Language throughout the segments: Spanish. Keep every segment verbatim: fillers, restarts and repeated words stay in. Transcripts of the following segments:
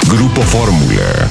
Grupo Fórmula.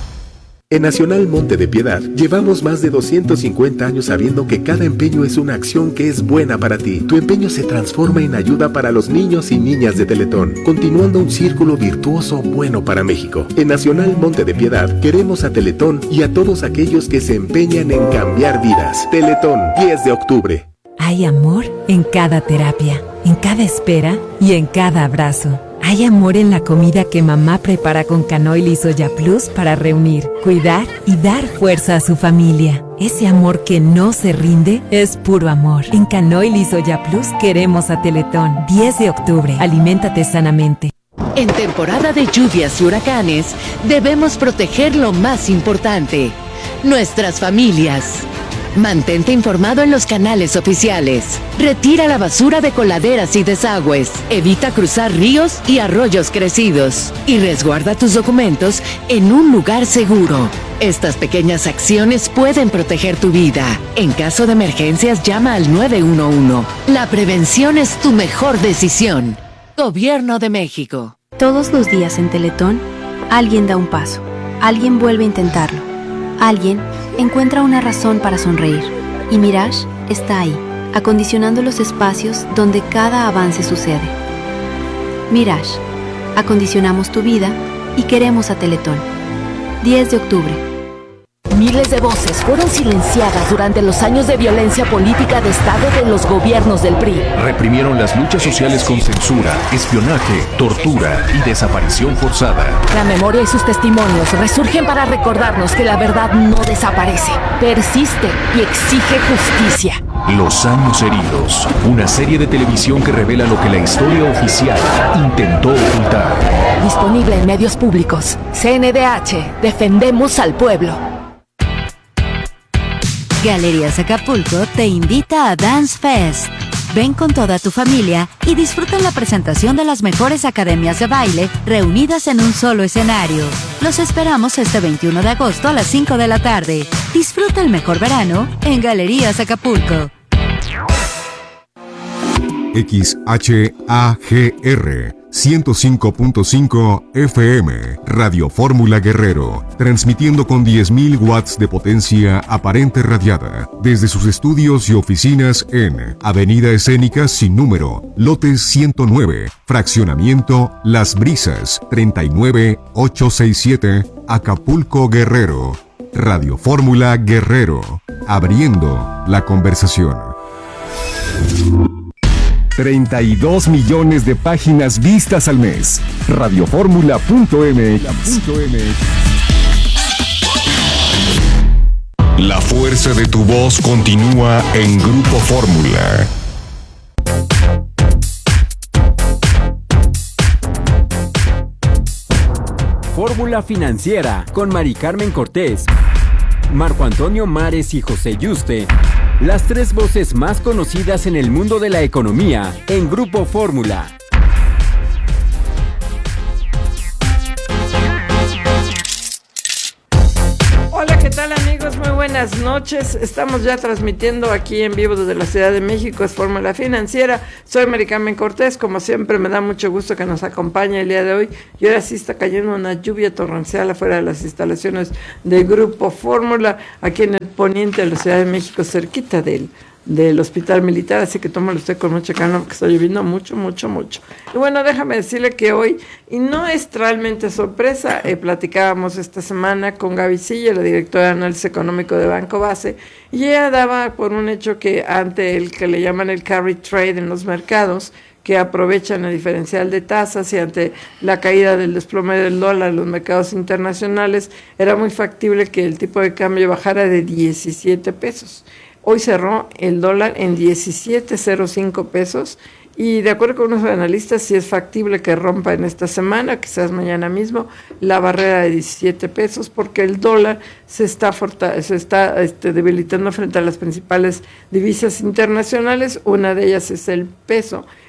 En Nacional Monte de Piedad, llevamos más de doscientos cincuenta años sabiendo que cada empeño es una acción que es buena para ti. Tu empeño se transforma en ayuda para los niños y niñas de Teletón, continuando un círculo virtuoso bueno para México. En Nacional Monte de Piedad, queremos a Teletón y a todos aquellos que se empeñan en cambiar vidas. Teletón, diez de octubre. Hay amor en cada terapia, en cada espera y en cada abrazo. Hay amor en la comida que mamá prepara con Canoil y Soya Plus para reunir, cuidar y dar fuerza a su familia. Ese amor que no se rinde es puro amor. En Canoil y Soya Plus queremos a Teletón. diez de octubre. Aliméntate sanamente. En temporada de lluvias y huracanes, debemos proteger lo más importante: nuestras familias. Mantente informado en los canales oficiales. Retira la basura de coladeras y desagües. Evita cruzar ríos y arroyos crecidos. Y resguarda tus documentos en un lugar seguro. Estas pequeñas acciones pueden proteger tu vida. En caso de emergencias, llama al nueve uno uno. La prevención es tu mejor decisión. Gobierno de México. Todos los días en Teletón, alguien da un paso. Alguien vuelve a intentarlo. Alguien encuentra una razón para sonreír. Y Mirage está ahí, acondicionando los espacios donde cada avance sucede. Mirage, acondicionamos tu vida y queremos a Teletón. diez de octubre. Miles de voces fueron silenciadas durante los años de violencia política de Estado de los gobiernos del P R I. Reprimieron las luchas sociales con censura, espionaje, tortura y desaparición forzada. La memoria y sus testimonios resurgen para recordarnos que la verdad no desaparece, persiste y exige justicia. Los años heridos, una serie de televisión que revela lo que la historia oficial intentó ocultar. Disponible en medios públicos. C N D H, defendemos al pueblo. Galerías Acapulco te invita a Dance Fest. Ven con toda tu familia y disfruta la presentación de las mejores academias de baile reunidas en un solo escenario. Los esperamos este veintiuno de agosto a las cinco de la tarde. Disfruta el mejor verano en Galerías Acapulco. X H A G R ciento cinco punto cinco F M, Radio Fórmula Guerrero, transmitiendo con diez mil watts de potencia aparente radiada, desde sus estudios y oficinas en Avenida Escénica Sin Número, Lote ciento nueve, Fraccionamiento Las Brisas, treinta y nueve ochocientos sesenta y siete, Acapulco, Guerrero. Radio Fórmula Guerrero, abriendo la conversación. treinta y dos millones de páginas vistas al mes. Radioformula punto m x. La fuerza de tu voz continúa en Grupo Fórmula. Fórmula Financiera con Mari Carmen Cortés, Marco Antonio Mares y José Yuste. Las tres voces más conocidas en el mundo de la economía en Grupo Fórmula. Hola, ¿qué tal amigos? Muy buenas noches. Estamos ya transmitiendo aquí en vivo desde la Ciudad de México, es Fórmula Financiera. Soy Mari Carmen Cortés, como siempre me da mucho gusto que nos acompañe el día de hoy. Y ahora sí está cayendo una lluvia torrencial afuera de las instalaciones de Grupo Fórmula, aquí en el poniente de la Ciudad de México, cerquita del, del Hospital Militar, así que tómalo usted con mucha calma porque está lloviendo mucho, mucho, mucho. Y bueno, déjame decirle que hoy, y no es realmente sorpresa, eh, platicábamos esta semana con Gaby Silla, la directora de análisis económico de Banco Base, y ella daba por un hecho que ante el que le llaman el carry trade en los mercados, que aprovechan el diferencial de tasas y ante la caída del desplome del dólar en los mercados internacionales, era muy factible que el tipo de cambio bajara de diecisiete pesos. Hoy cerró el dólar en diecisiete cero cinco pesos y de acuerdo con unos analistas sí es factible que rompa en esta semana, quizás mañana mismo, la barrera de diecisiete pesos porque el dólar se está, forta- se está este, debilitando frente a las principales divisas internacionales. Una de ellas es el peso,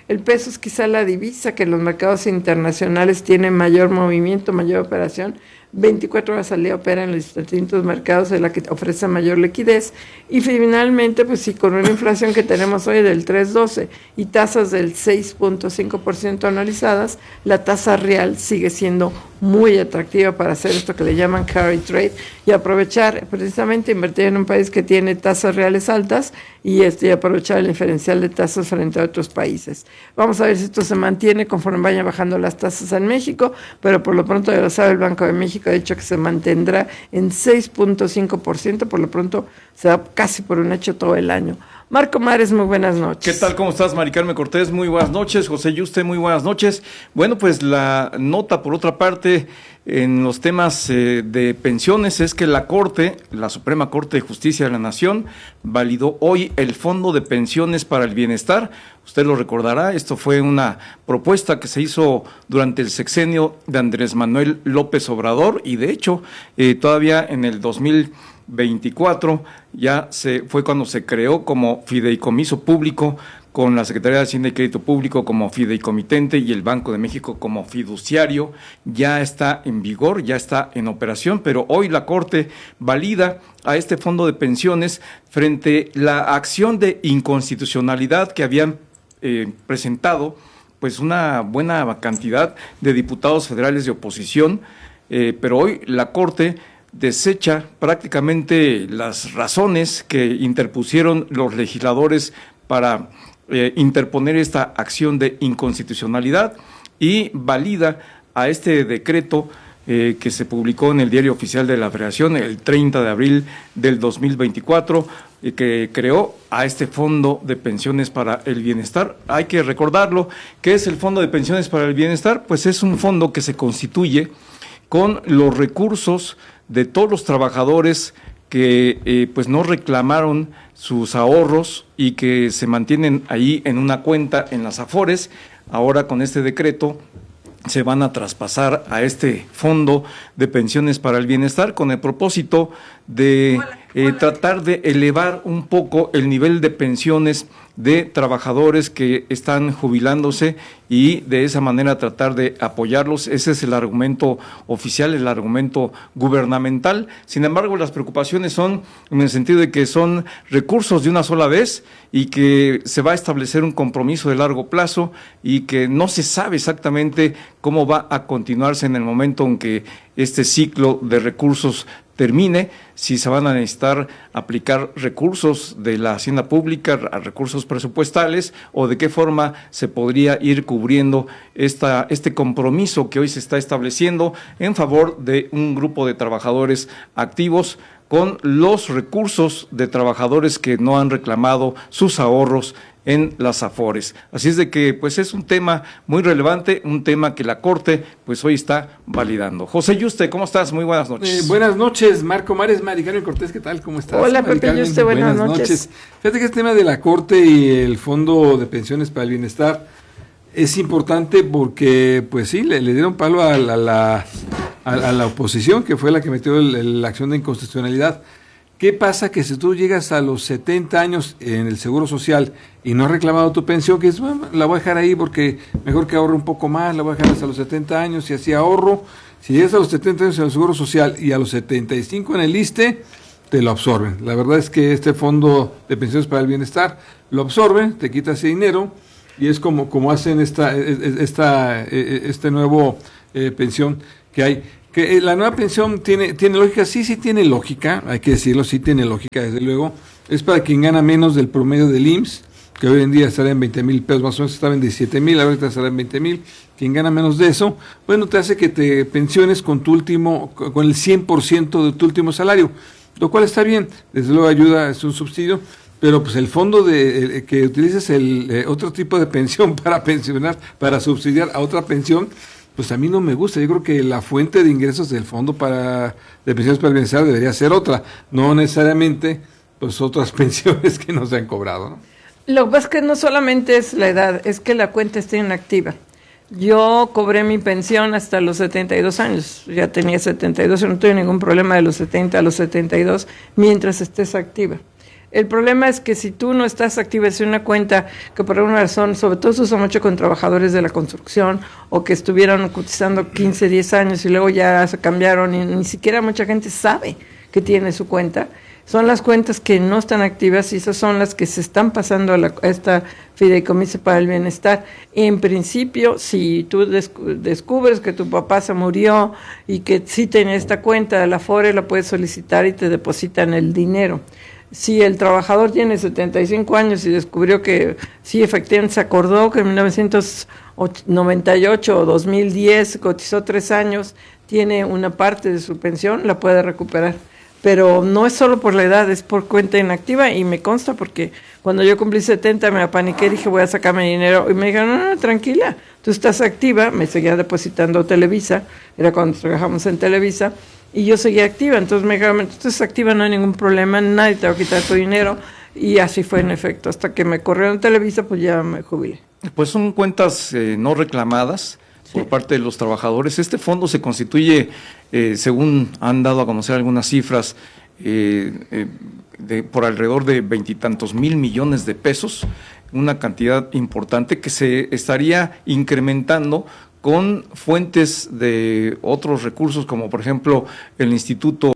El peso es quizá la divisa que en los mercados internacionales tiene mayor movimiento, mayor operación. veinticuatro horas al día opera en los distintos mercados, es la que ofrece mayor liquidez. Y finalmente, pues sí, con una inflación que tenemos hoy del tres punto doce y tasas del seis punto cinco por ciento anualizadas, la tasa real sigue siendo muy atractiva para hacer esto que le llaman carry trade y aprovechar, precisamente invertir en un país que tiene tasas reales altas y, este, y aprovechar el diferencial de tasas frente a otros países. Vamos a ver si esto se mantiene conforme vayan bajando las tasas en México, pero por lo pronto, ya lo sabe, el Banco de México ha dicho que se mantendrá en seis punto cinco por ciento, por lo pronto se da casi por un hecho todo el año. Marco Mares, muy buenas noches. ¿Qué tal? ¿Cómo estás, Mari Carmen Cortés? Muy buenas noches. José Yuste, muy buenas noches. Bueno, pues la nota, por otra parte, en los temas eh, de pensiones es que la Corte, la Suprema Corte de Justicia de la Nación, validó hoy el Fondo de Pensiones para el Bienestar. Usted lo recordará, esto fue una propuesta que se hizo durante el sexenio de Andrés Manuel López Obrador y, de hecho, eh, todavía en el dos mil veinticuatro ya se fue cuando se creó como fideicomiso público, con la Secretaría de Hacienda y Crédito Público como fideicomitente y el Banco de México como fiduciario. Ya está en vigor, ya está en operación, pero hoy la Corte valida a este fondo de pensiones frente a la acción de inconstitucionalidad que habían eh, presentado pues una buena cantidad de diputados federales de oposición, eh, pero hoy la Corte desecha prácticamente las razones que interpusieron los legisladores para eh, interponer esta acción de inconstitucionalidad y valida a este decreto eh, que se publicó en el Diario Oficial de la Federación el treinta de abril del dos mil veinticuatro, y que creó a este Fondo de Pensiones para el Bienestar. Hay que recordarlo. ¿Qué es el Fondo de Pensiones para el Bienestar? Pues es un fondo que se constituye con los recursos de todos los trabajadores que eh, pues no reclamaron sus ahorros y que se mantienen ahí en una cuenta en las Afores. Ahora con este decreto se van a traspasar a este Fondo de Pensiones para el Bienestar con el propósito de eh, tratar de elevar un poco el nivel de pensiones de trabajadores que están jubilándose y de esa manera tratar de apoyarlos. Ese es el argumento oficial, el argumento gubernamental. Sin embargo, las preocupaciones son en el sentido de que son recursos de una sola vez y que se va a establecer un compromiso de largo plazo y que no se sabe exactamente cómo va a continuarse en el momento en que este ciclo de recursos termine, si se van a necesitar aplicar recursos de la hacienda pública, recursos presupuestales, o de qué forma se podría ir cubriendo esta, este compromiso que hoy se está estableciendo en favor de un grupo de trabajadores activos con los recursos de trabajadores que no han reclamado sus ahorros en las Afores. Así es de que pues es un tema muy relevante, un tema que la Corte pues hoy está validando. José Yuste, ¿cómo estás? Muy buenas noches. Eh, buenas noches, Marco Mares, Mari Carmen Cortés, ¿qué tal? ¿Cómo estás? Hola, Pepe Yuste, buenas, buenas noches. noches. Fíjate que este tema de la Corte y el Fondo de Pensiones para el Bienestar es importante porque pues sí, le, le dieron palo a la, a, la, a, a la oposición, que fue la que metió el, el, la acción de inconstitucionalidad. ¿Qué pasa? Que si tú llegas a los setenta años en el Seguro Social y no has reclamado tu pensión, que es, bueno, la voy a dejar ahí porque mejor que ahorre un poco más, la voy a dejar hasta los setenta años y así ahorro. Si llegas a los setenta años en el Seguro Social y a los setenta y cinco en el ISSSTE, te lo absorben. La verdad es que este Fondo de Pensiones para el Bienestar lo absorbe, te quita ese dinero y es como, como hacen esta, esta, este nuevo eh, pensión que hay. Que la nueva pensión tiene tiene lógica, sí, sí tiene lógica, hay que decirlo, sí tiene lógica, desde luego. Es para quien gana menos del promedio del I M S S, que hoy en día estará en veinte mil pesos, más o menos estaba en diecisiete mil, ahorita estará en veinte mil. Quien gana menos de eso, bueno, te hace que te pensiones con tu último, con el cien por ciento de tu último salario, lo cual está bien, desde luego ayuda, es un subsidio, pero pues el fondo de eh, que utilices el eh, otro tipo de pensión para pensionar, para subsidiar a otra pensión, pues a mí no me gusta. Yo creo que la fuente de ingresos del Fondo para de Pensiones para el Bienestar debería ser otra, no necesariamente pues otras pensiones que no se han cobrado, ¿no? Lo que pasa es que no solamente es la edad, es que la cuenta está inactiva. Yo cobré mi pensión hasta los setenta y dos años, ya tenía setenta y dos, yo no tuve ningún problema de los setenta a los setenta y dos mientras estés activa. El problema es que si tú no estás activa en una cuenta que por alguna razón, sobre todo se usa mucho con trabajadores de la construcción o que estuvieron cotizando quince, diez años y luego ya se cambiaron y ni siquiera mucha gente sabe que tiene su cuenta, son las cuentas que no están activas y esas son las que se están pasando a, la, a esta fideicomiso para el bienestar. En principio, si tú descubres que tu papá se murió y que sí tiene esta cuenta de la Afore, la puedes solicitar y te depositan el dinero. Si el trabajador tiene setenta y cinco años y descubrió que sí, efectivamente se acordó que en mil novecientos noventa y ocho o dos mil diez cotizó tres años, tiene una parte de su pensión, la puede recuperar. Pero no es solo por la edad, es por cuenta inactiva y me consta porque cuando yo cumplí setenta me apaniqué y dije voy a sacarme dinero y me dijeron, no, no, tranquila, tú estás activa, me seguía depositando Televisa, era cuando trabajamos en Televisa y yo seguía activa, entonces me dijeron, tú estás activa, no hay ningún problema, nadie te va a quitar tu dinero y así fue en efecto, hasta que me corrieron Televisa pues ya me jubilé. Pues son cuentas eh, no reclamadas por sí. parte de los trabajadores. Este fondo se constituye, eh, según han dado a conocer algunas cifras, eh, eh, de, por alrededor de veintitantos mil millones de pesos, una cantidad importante que se estaría incrementando con fuentes de otros recursos, como por ejemplo el Instituto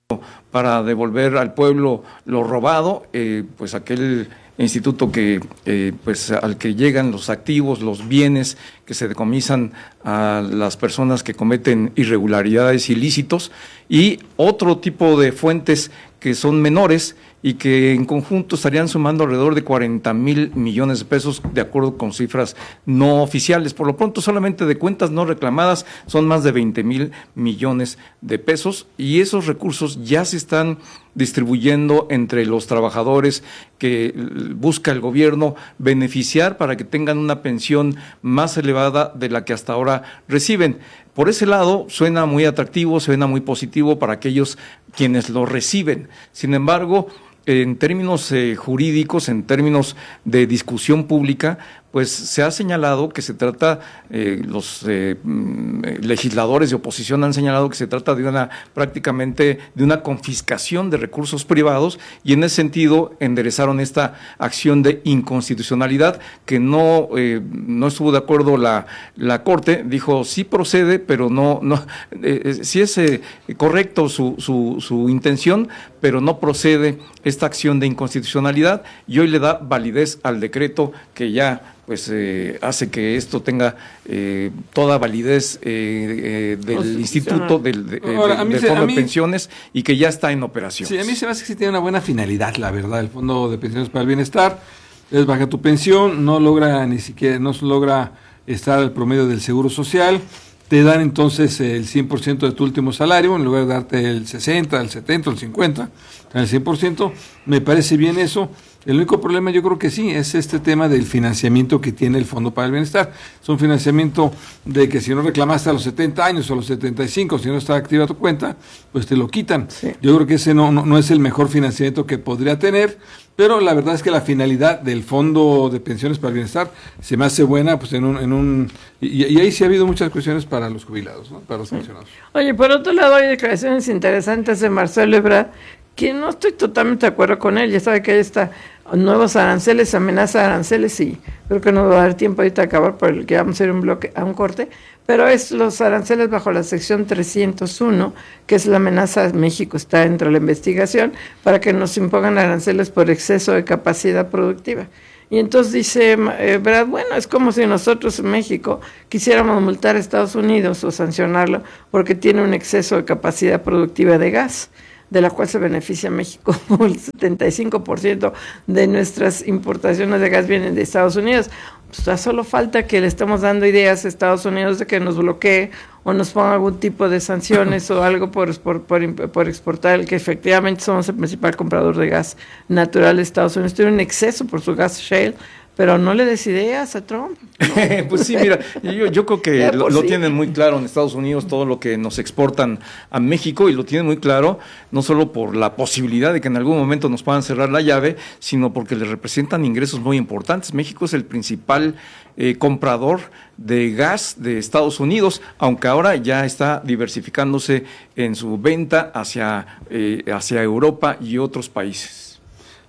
para devolver al pueblo lo robado, eh, pues aquel instituto que eh, pues al que llegan los activos, los bienes que se decomisan a las personas que cometen irregularidades ilícitos, y otro tipo de fuentes que son menores y que en conjunto estarían sumando alrededor de cuarenta mil millones de pesos, de acuerdo con cifras no oficiales. Por lo pronto, solamente de cuentas no reclamadas son más de veinte mil millones de pesos, y esos recursos ya se están distribuyendo entre los trabajadores que busca el gobierno beneficiar para que tengan una pensión más elevada de la que hasta ahora reciben. Por ese lado, suena muy atractivo, suena muy positivo para aquellos quienes lo reciben. Sin embargo, en términos eh, jurídicos, en términos de discusión pública, pues se ha señalado que se trata, eh, los eh, legisladores de oposición han señalado que se trata de una, prácticamente de una confiscación de recursos privados, y en ese sentido enderezaron esta acción de inconstitucionalidad que no, eh, no estuvo de acuerdo la, la Corte, dijo sí procede, pero no, no eh, sí es eh, correcto su, su, su intención, pero no procede esta acción de inconstitucionalidad, y hoy le da validez al decreto que ya pues eh, hace que esto tenga eh, toda validez eh, eh, del instituto, del, de, Ahora, del, del se, Fondo mí, de Pensiones, y que ya está en operación. Sí, a mí se me hace que sí tiene una buena finalidad, la verdad, el Fondo de Pensiones para el Bienestar. Es baja tu pensión, no logra ni siquiera, no logra estar al promedio del Seguro Social, te dan entonces el cien por ciento de tu último salario, en lugar de darte el sesenta, el setenta, el cincuenta, el cien por ciento, me parece bien eso. El único problema yo creo que sí, es este tema del financiamiento que tiene el Fondo para el Bienestar. Es un financiamiento de que si no reclamaste a los setenta años o a los setenta y cinco, si no está activa tu cuenta, pues te lo quitan. Sí. Yo creo que ese no, no, no es el mejor financiamiento que podría tener, pero la verdad es que la finalidad del Fondo de Pensiones para el Bienestar se me hace buena, pues en un... En un y, y ahí sí ha habido muchas cuestiones para los jubilados, ¿no? Para los pensionados. Oye, por otro lado hay declaraciones interesantes de Marcelo Ebrard, que no estoy totalmente de acuerdo con él. Ya sabe que hay esta nuevos aranceles, amenaza de aranceles, y creo que no va a dar tiempo ahorita a acabar porque vamos a ir un bloque, a un corte, pero es los aranceles bajo la sección trescientos uno, que es la amenaza. México está dentro de la investigación para que nos impongan aranceles por exceso de capacidad productiva. Y entonces dice eh, Brad, bueno, es como si nosotros en México quisiéramos multar a Estados Unidos o sancionarlo porque tiene un exceso de capacidad productiva de gas, de la cual se beneficia México. El setenta y cinco por ciento de nuestras importaciones de gas vienen de Estados Unidos. Pues ya solo falta que le estemos dando ideas a Estados Unidos de que nos bloquee o nos ponga algún tipo de sanciones o algo por, por, por, por exportar, el que efectivamente somos el principal comprador de gas natural de Estados Unidos. Tiene un exceso por su gas shale, pero no le des ideas a Trump. No. Pues sí, mira, yo, yo creo que lo, lo tienen muy claro en Estados Unidos, todo lo que nos exportan a México, y lo tienen muy claro, no solo por la posibilidad de que en algún momento nos puedan cerrar la llave, sino porque les representan ingresos muy importantes. México es el principal eh, comprador de gas de Estados Unidos, aunque ahora ya está diversificándose en su venta hacia, eh, hacia Europa y otros países.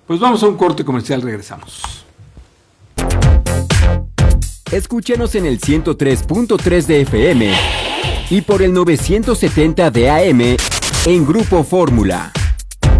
Pues vamos a un corte comercial, regresamos. Escúchanos en el ciento tres punto tres de F M y por el novecientos setenta de A M en Grupo Fórmula.